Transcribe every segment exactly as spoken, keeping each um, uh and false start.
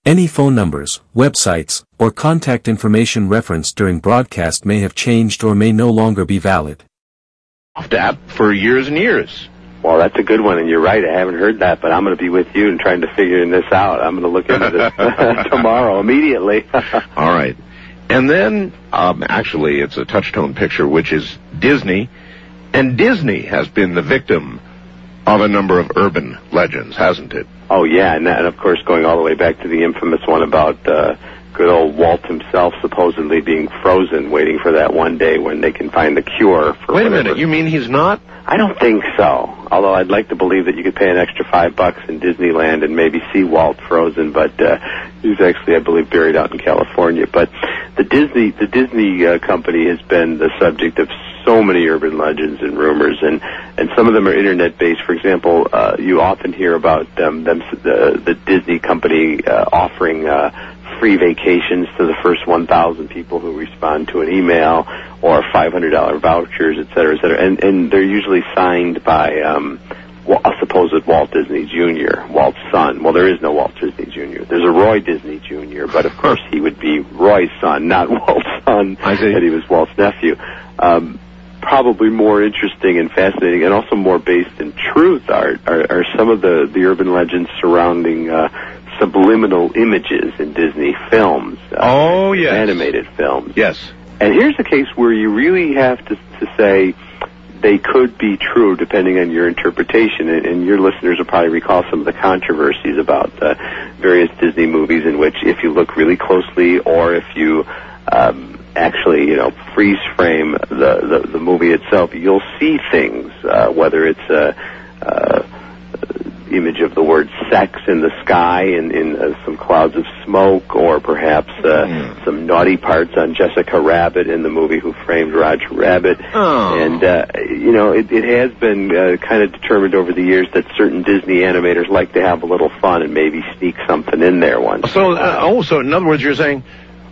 Any phone numbers, websites, or contact information referenced during broadcast may have changed or may no longer be valid. That for years and years. Well, that's a good one, and you're right. I haven't heard that, but I'm going to be with you and trying to figure this out. I'm going to look into this tomorrow immediately. All right. And then, um, actually, it's a touch-tone picture, which is Disney. And Disney has been the victim of a number of urban legends, hasn't it? Oh, yeah, and, that, and of course, going all the way back to the infamous one about uh, good old Walt himself supposedly being frozen, waiting for that one day when they can find the cure for Wait a whatever. minute, you mean he's not? I don't think so, although I'd like to believe that you could pay an extra five bucks in Disneyland and maybe see Walt frozen, but uh, he's actually, I believe, buried out in California. But the Disney the Disney uh, company has been the subject of so many urban legends and rumors, and, and some of them are internet-based. For example, uh, you often hear about um, them, the, the Disney company uh, offering uh, free vacations to the first one thousand people who respond to an email, or five hundred dollars vouchers, et cetera, et cetera. And, and they're usually signed by um, a supposed Walt Disney Junior, Walt's son. Well, there is no Walt Disney Junior There's a Roy Disney Junior, but of course he would be Roy's son, not Walt's son. I see. And he was Walt's nephew. Um, probably more interesting and fascinating, and also more based in truth, are, are, are some of the, the urban legends surrounding uh, subliminal images in Disney films. Uh, oh, yes. Animated films. Yes. And here's a case where you really have to, to say they could be true depending on your interpretation, and, and your listeners will probably recall some of the controversies about uh, various Disney movies in which, if you look really closely, or if you um, actually, you know, freeze frame the, the, the movie itself, you'll see things, uh, whether it's a, a image of the word sex in the sky in, in uh, some clouds of smoke, or perhaps uh, mm. some naughty parts on Jessica Rabbit in the movie Who Framed Roger Rabbit. Oh. And, uh, you know, it, it has been uh, kind of determined over the years that certain Disney animators like to have a little fun and maybe sneak something in there once. So, uh, oh, so in other words, you're saying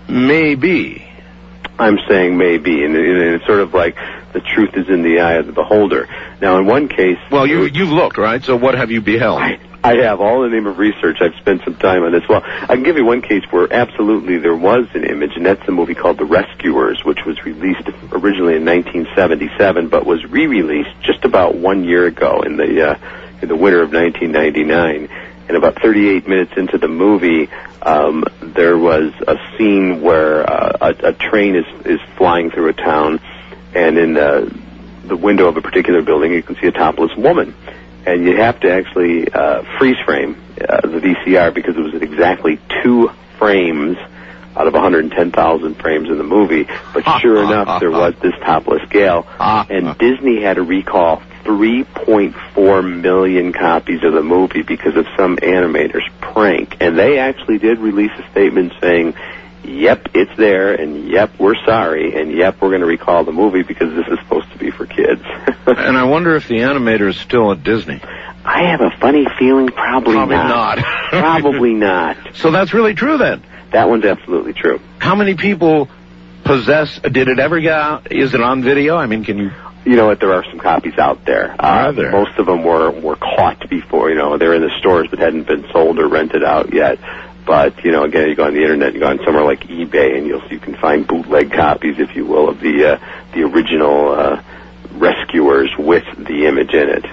maybe. I'm saying maybe, and, and it's sort of like the truth is in the eye of the beholder. Now, in one case... Well, you, you've looked, right? So what have you beheld? I, I have, all in the name of research. I've spent some time on this. Well, I can give you one case where absolutely there was an image, and that's the movie called The Rescuers, which was released originally in nineteen seventy-seven, but was re-released just about one year ago in the uh, in the winter of nineteen ninety-nine. And about thirty-eight minutes into the movie, um, there was a scene where uh, a, a train is, is flying through a town, and in the, the window of a particular building, you can see a topless woman. And you have to actually uh, freeze frame uh, the V C R, because it was at exactly two frames out of one hundred ten thousand frames in the movie. But sure enough, there was this topless gal, and Disney had to recall three point four million copies of the movie because of some animator's prank. And they actually did release a statement saying, yep, it's there, and yep, we're sorry, and yep, we're going to recall the movie because this is supposed to be for kids. And I wonder if the animator is still at Disney. I have a funny feeling probably, probably not. not. Probably not. So that's really true then? That one's absolutely true. How many people possess, did it ever get out? Is it on video? I mean, can you... You know what, there are some copies out there. Are uh, there? Most of them were, were caught before, you know, they're in the stores but hadn't been sold or rented out yet. But, you know, again, you go on the internet, you go on somewhere like eBay, and you'll you can find bootleg copies, if you will, of the uh, the original uh, Rescuers with the image in it.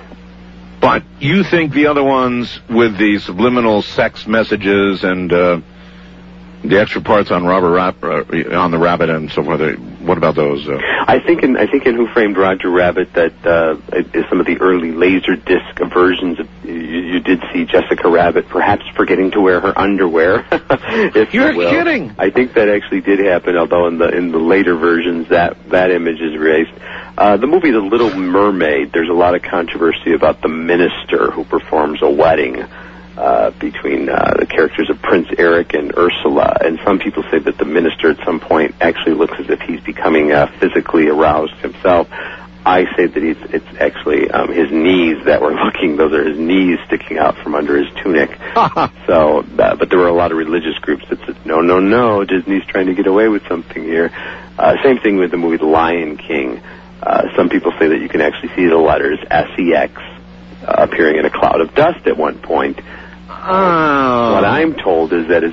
But you think the other ones with the subliminal sex messages and uh, the extra parts on Robert Rapp, uh, on the rabbit and so forth, what about those? Uh? I think in I think in Who Framed Roger Rabbit that uh, some of the early laser disc versions of, you, you did see Jessica Rabbit perhaps forgetting to wear her underwear. If You're you will. kidding! I think that actually did happen, although in the in the later versions that that image is erased. Uh, the movie The Little Mermaid, there's a lot of controversy about the minister who performs a wedding Uh, between uh, the characters of Prince Eric and Ursula, and some people say that the minister at some point actually looks as if he's becoming uh, physically aroused himself. I say that it's, it's actually um, his knees that were looking; those are his knees sticking out from under his tunic. So, uh, but there were a lot of religious groups that said, "No, no, no, Disney's trying to get away with something here." Uh, same thing with the movie The Lion King. Uh, some people say that you can actually see the letters S E X uh, appearing in a cloud of dust at one point. Oh. What I'm told is that